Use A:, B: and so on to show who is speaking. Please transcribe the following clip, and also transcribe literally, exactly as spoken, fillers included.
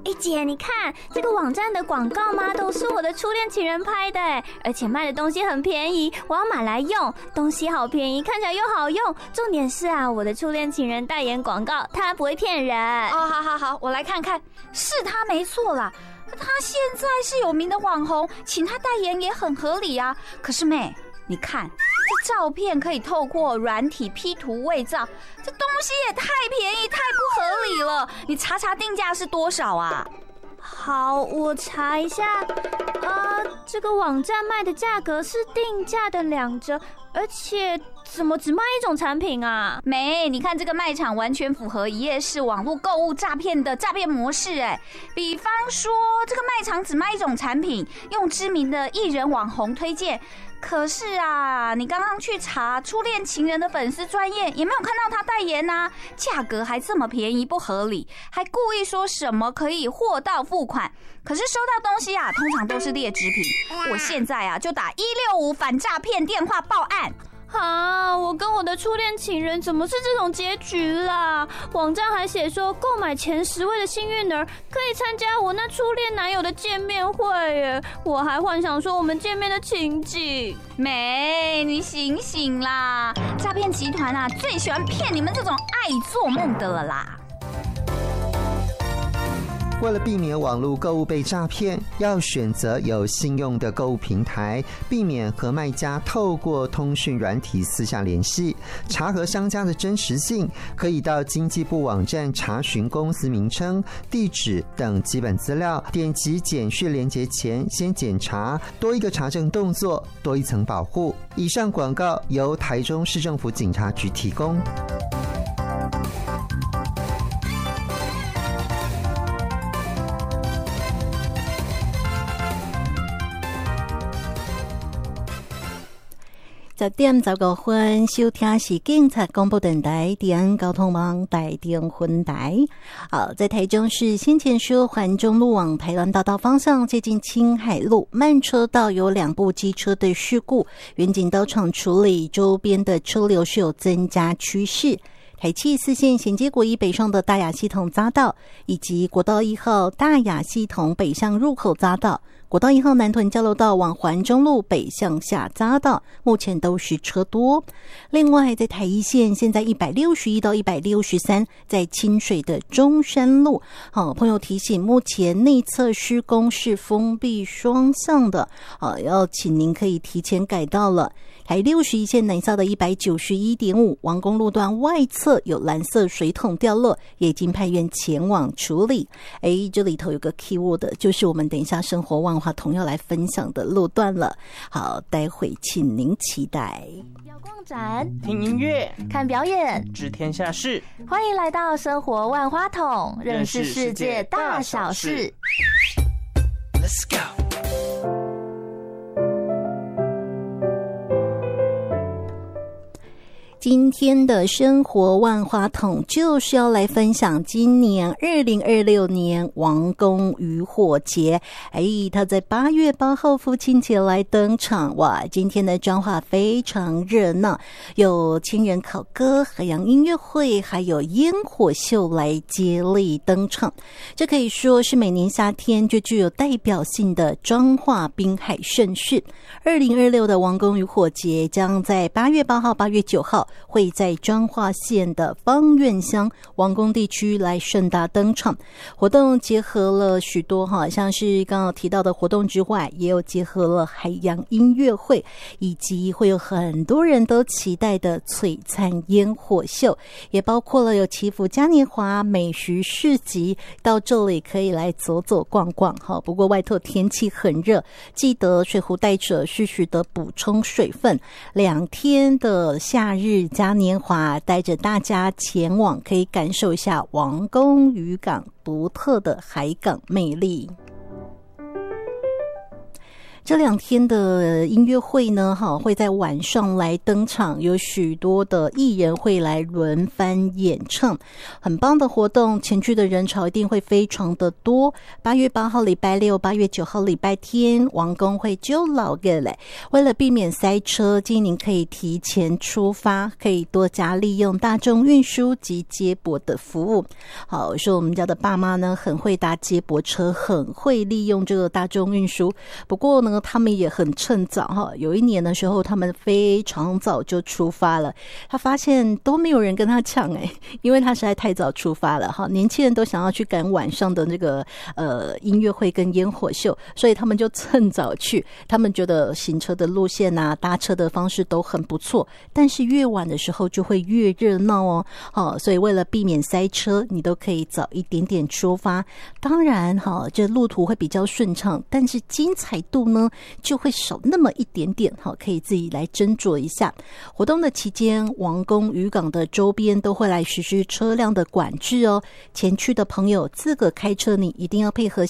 A: 哎姐，你看这个网站的广告吗？都是我的初恋情人拍的，而且卖的东西很便宜，我要买来用。东西好便宜，看起来又好用，重点是啊，我的初恋情人代言广告，他不会骗人。
B: 哦，好好好，我来看看，是他没错啦。他现在是有名的网红，请他代言也很合理啊。可是妹，你看这照片可以透过软体 P 图伪造，这东西也太便宜太不合理了。你查查定价是多少啊？
A: 好，我查一下。啊，这个网站卖的价格是定价的两折，而且怎么只卖一种产品啊？
B: 没，你看这个卖场完全符合一页式网络购物诈骗的诈骗模式哎。比方说，这个卖场只卖一种产品，用知名的艺人网红推荐。可是啊，你刚刚去查初恋情人的粉丝专页，也没有看到他代言啊，价格还这么便宜，不合理，还故意说什么可以货到付款。可是收到东西啊，通常都是劣质品。我现在啊，就打一六五反诈骗电话报案。
A: 啊！我跟我的初恋情人怎么是这种结局啦？网站还写说，购买前十位的幸运儿可以参加我那初恋男友的见面会耶！我还幻想说我们见面的情景。
B: 妹，你醒醒啦！诈骗集团啊，最喜欢骗你们这种爱做梦的了啦。
C: 为了避免网络购物被诈骗，要选择有信用的购物平台，避免和卖家透过通讯软体私下联系。查核商家的真实性，可以到经济部网站查询公司名称、地址等基本资料。点击简讯连结前先检查，多一个查证动作，多一层保护。以上广告由台中市政府警察局提供。
D: 十點十五分，收聽是警察廣播電台地安交通網台電分台。好，在台中市先前說環中路往台灣大道方向接近青海路慢車道有兩部機車的事故，員警到場處理，周邊的車流是有增加趨勢。台七四線銜接國一北上的大雅系統匝道，以及國道一號大雅系統北向入口匝道，國道一號南屯交流道往環中路北向下匝道，目前都是車多。另外，在台一線，現在一百六十一到一百六十三，在清水的中山路，好，朋友提醒，目前內側施工是封閉雙向的，好，要請您可以提前改道了。台六十一線南下的一百九十一點五，王公路段外側有藍色水桶掉落，也已經派員前往處理。誒，這裡頭有個 keyword， 就是我們等一下生活萬花筒要來分享的路段了。好，待會請您期待。
A: 要逛展，
E: 聽音樂，
A: 看表演，
E: 知天下事。
A: 歡迎來到生活萬花筒，認識世界大小事。
E: Let's go。
D: 今天的生活万花筒就是要来分享今年二零二六年王公渔火节。哎，他在八月八号父亲节来登场。哇，今天的彰化非常热闹，有千人考歌、海洋音乐会，还有烟火秀来接力登场。这可以说是每年夏天就具有代表性的彰化滨海盛事。二零二六的王公渔火节将在八月八号、八月九号会在彰化县的芳苑乡王公地区来盛大登场。活动结合了许多哈，像是刚刚提到的活动之外，也有结合了海洋音乐会，以及会有很多人都期待的璀璨烟火秀，也包括了有祈福嘉年华、美食市集，到这里可以来走走逛逛哈。不过外头天气很热，记得水壶带着，适时的补充水分。两天的夏日嘉年华，带着大家前往，可以感受一下王公渔港独特的海港魅力。 这两天的音乐会呢，哈，会在晚上来登场，有许多的艺人会来轮番演唱，很棒的活动，前去的人潮一定会非常的多。八月八号礼拜六，八月九号礼拜天，王公会就老个嘞。为了避免塞车，建议您可以提前出发，可以多加利用大众运输及接驳的服务。好，说我们家的爸妈呢，很会搭接驳车，很会利用这个大众运输。不过呢，他们也很趁早哈。有一年的时候，他们非常早就出发了，他发现都没有人跟他抢哎，因为他实在太早出发了哈。年轻人都想要去赶晚上的那个呃音乐会跟烟火秀，所以他们就趁早去。他们觉得行车的路线啊，搭车的方式都很不错，但是越晚的时候就会越热闹哦。好，所以为了避免塞车，你都可以早一点点出发。当然哈，这路途会比较顺畅，但是精彩度呢就会少那么一点点。好，可以自己来斟酌一下。活动的期间，王公渔港的周边都会来实施车辆的管制哦。前去的朋友自个开车，你一定要配合